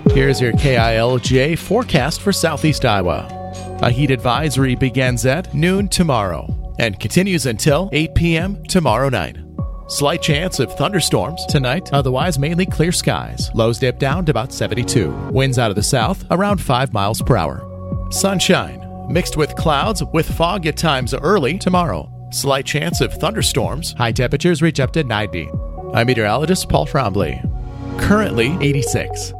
Here's your KILJ forecast for Southeast Iowa. A heat advisory begins at noon tomorrow and continues until 8 p.m. tomorrow night. Slight chance of thunderstorms tonight, otherwise mainly clear skies. Lows dip down to about 72. Winds out of the south around 5 miles per hour. Sunshine mixed with clouds with fog at times early tomorrow. Slight chance of thunderstorms. High temperatures reach up to 90. I'm meteorologist Paul Trombley. Currently 86.